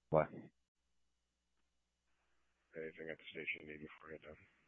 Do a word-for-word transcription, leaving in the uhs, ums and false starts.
Bye. Anything at the station you need before I head down?